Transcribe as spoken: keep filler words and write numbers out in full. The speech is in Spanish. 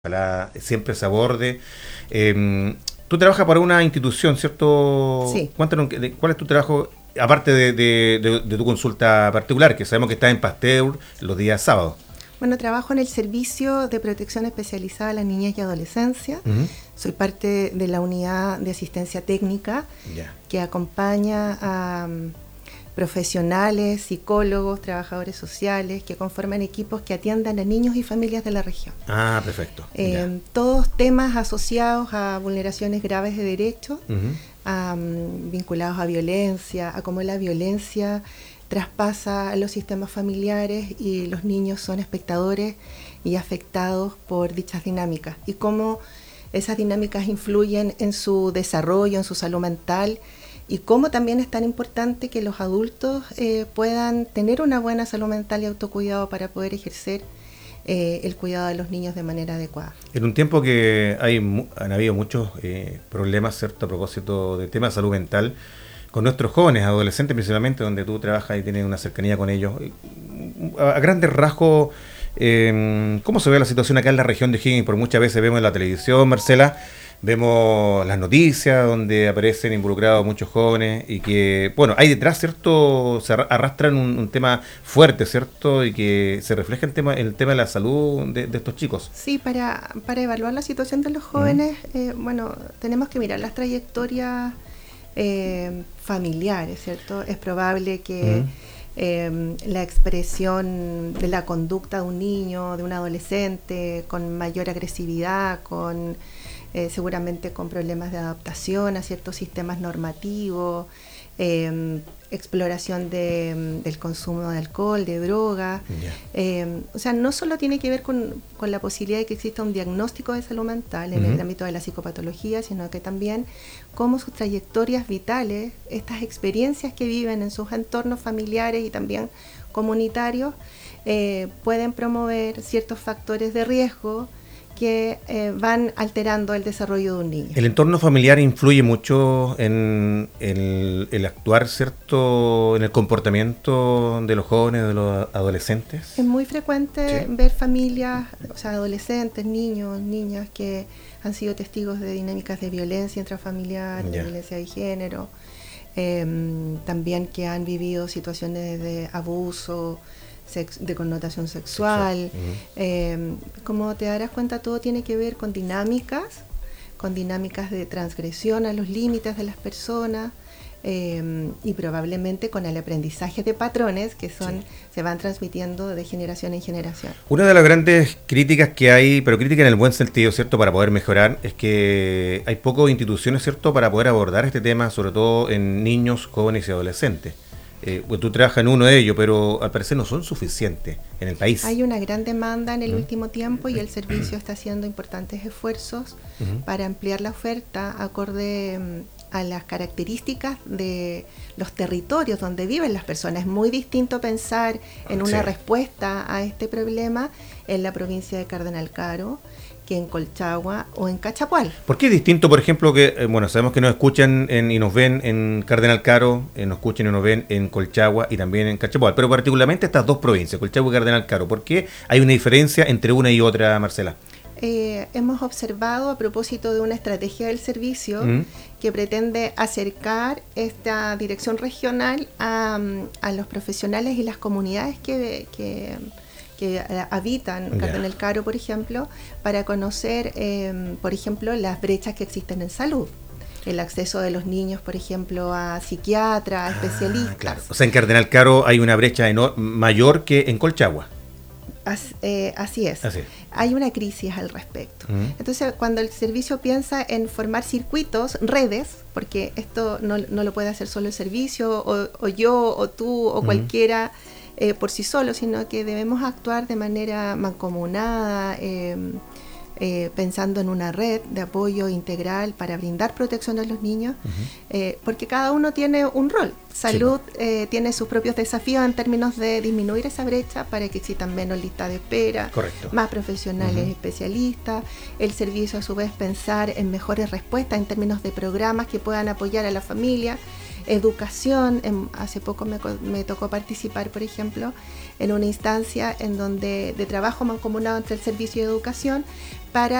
Ojalá siempre se aborde. Eh, tú trabajas para una institución, ¿cierto? Sí. Cuéntanos, de- ¿cuál es tu trabajo, aparte de, de- de- de tu consulta particular, que sabemos que estás en Pasteur los días sábados? Bueno, trabajo en el Servicio de Protección Especializada a la Niñez y Adolescencia. Ujú. Soy parte de la unidad de asistencia técnica Ya. que acompaña a um, profesionales, psicólogos, trabajadores sociales que conforman equipos que atiendan a niños y familias de la región. Ah, perfecto. Eh, todos temas asociados a vulneraciones graves de derechos, Ya. Ujú. a, um, vinculados a violencia, a cómo la violencia traspasa los sistemas familiares y los niños son espectadores y afectados por dichas dinámicas, y cómo esas dinámicas influyen en su desarrollo, en su salud mental, y cómo también es tan importante que los adultos eh, puedan tener una buena salud mental y autocuidado para poder ejercer eh, el cuidado de los niños de manera adecuada. En un tiempo que hay mu- han habido muchos eh, problemas, ¿cierto?, a propósito del tema de salud mental, con nuestros jóvenes, adolescentes principalmente, donde tú trabajas y tienes una cercanía con ellos. A, a grandes rasgos, eh, ¿cómo se ve la situación acá en la región de O'Higgins? Por muchas veces vemos en la televisión, Marcela, vemos las noticias donde aparecen involucrados muchos jóvenes y que, bueno, hay detrás, ¿cierto? Se arra- arrastran un, un tema fuerte, ¿cierto? Y que se refleja el tema, el tema de la salud de, de estos chicos. Sí, para, para evaluar la situación de los jóvenes, eh, bueno, tenemos que mirar las trayectorias eh, familiares, ¿cierto? Es probable que Mm. eh, la expresión de la conducta de un niño, de un adolescente, con mayor agresividad, con eh, seguramente con problemas de adaptación a ciertos sistemas normativos, eh, exploración de, del consumo de alcohol, de droga. Ya. Eh, o sea, no solo tiene que ver con, con la posibilidad de que exista un diagnóstico de salud mental en Ujú. el ámbito de la psicopatología, sino que también cómo sus trayectorias vitales, estas experiencias que viven en sus entornos familiares y también comunitarios, eh, pueden promover ciertos factores de riesgo que eh, van alterando el desarrollo de un niño. El entorno familiar influye mucho en el, el actuar, ¿cierto?, en el comportamiento de los jóvenes, de los adolescentes. Es muy frecuente Sí. ver familias, o sea, adolescentes, niños, niñas que han sido testigos de dinámicas de violencia intrafamiliar, de Ya. violencia de género, eh, también que han vivido situaciones de abuso, sex- de connotación sexual. Sexual. Ujú. Eh, como te darás cuenta, todo tiene que ver con dinámicas, con dinámicas de transgresión a los límites de las personas, eh, y probablemente con el aprendizaje de patrones que son Sí. se van transmitiendo de generación en generación. Una de las grandes críticas que hay, pero crítica en el buen sentido, ¿cierto?, para poder mejorar, es que hay pocas instituciones, ¿cierto?, para poder abordar este tema, sobre todo en niños, jóvenes y adolescentes. Eh, pues tú trabajas en uno de ellos, pero al parecer no son suficientes en el país. Hay una gran demanda en el Mm. último tiempo y el servicio está haciendo importantes esfuerzos Ujú. para ampliar la oferta acorde mm, a las características de los territorios donde viven las personas. Es muy distinto pensar en una Sí. respuesta a este problema en la provincia de Cardenal Caro que en Colchagua o en Cachapual. ¿Por qué es distinto, por ejemplo, que, eh, bueno, sabemos que nos escuchan en- y nos ven en Cardenal Caro, eh, nos escuchan y nos ven en Colchagua y también en Cachapoal, pero particularmente estas dos provincias, Colchagua y Cardenal Caro? ¿Por qué hay una diferencia entre una y otra, Marcela? Eh, hemos observado a propósito de una estrategia del servicio Mm. que pretende acercar esta dirección regional a, mm, a los profesionales y las comunidades que, que, que eh, habitan Ya. Cardenal Caro, por ejemplo, para conocer, eh, por ejemplo, las brechas que existen en salud. El acceso de los niños, por ejemplo, a psiquiatras, a especialistas. Ah, claro. O sea, en Cardenal Caro hay una brecha eno- mayor que en Colchagua. As- eh, así es. Así es. Hay una crisis al respecto. Mm. Entonces, cuando el servicio piensa en formar circuitos, redes, porque esto no, no lo puede hacer solo el servicio, o, o yo, o tú, o Mm. cualquiera eh, por sí solo, sino que debemos actuar de manera mancomunada, eh, eh, pensando en una red de apoyo integral para brindar protección a los niños, Ujú. eh, porque cada uno tiene un rol. Salud eh, tiene sus propios desafíos en términos de disminuir esa brecha para que existan menos listas de espera, Correcto. más profesionales Ujú. especialistas. El servicio, a su vez, pensar en mejores respuestas en términos de programas que puedan apoyar a la familia Educación, en, hace poco me, me tocó participar, por ejemplo, en una instancia en donde de trabajo mancomunado entre el servicio de educación para